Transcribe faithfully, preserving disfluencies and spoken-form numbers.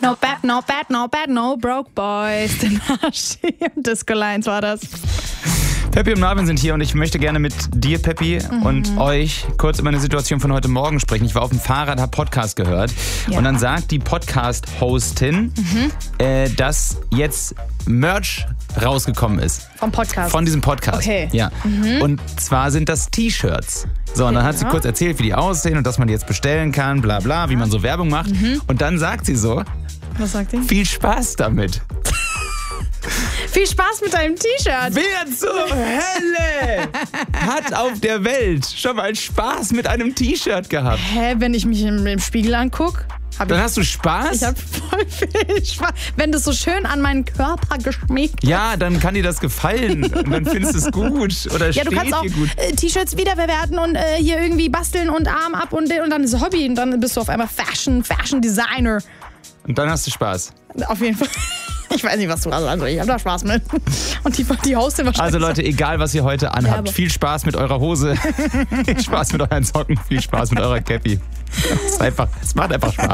No bad, no bad, no bad, no broke boys. Tanashi und Disco Lines war das. Peppi und Marvin sind hier und ich möchte gerne mit dir, Peppi, mhm. und euch kurz über eine Situation von heute Morgen sprechen. Ich war auf dem Fahrrad, habe Podcast gehört ja. und dann sagt die Podcast-Hostin, mhm. äh, dass jetzt Merch rausgekommen ist. Vom Podcast? Von diesem Podcast. Okay. Ja. Mhm. Und zwar sind das T-Shirts. So, und dann hat sie kurz erzählt, wie die aussehen und dass man die jetzt bestellen kann, bla bla, wie man so Werbung macht. Mhm. Und dann sagt sie so, was sagt sie? Viel Spaß damit. Viel Spaß mit deinem T-Shirt. Wer zur Hölle hat auf der Welt schon mal Spaß mit einem T-Shirt gehabt? Hä, wenn ich mich im, im Spiegel angucke? Dann ich, hast du Spaß? Ich hab voll viel Spaß. Wenn das so schön an meinen Körper geschmiegt ist. Ja, dann kann dir das gefallen und dann findest du es gut oder ja, steht du kannst auch dir gut. Äh, T-Shirts wiederverwerten und äh, hier irgendwie basteln und Arm ab und, und dann ist es Hobby und dann bist du auf einmal Fashion, Fashion Designer. Und dann hast du Spaß. Auf jeden Fall. Ich weiß nicht, was du hast. Also ich habe da Spaß mit. Und die, die Hostin wahrscheinlich. Also Leute, egal was ihr heute anhabt, ja, viel Spaß mit eurer Hose, viel Spaß mit euren Socken, viel Spaß mit eurer Cappy. Es, einfach, es macht einfach Spaß.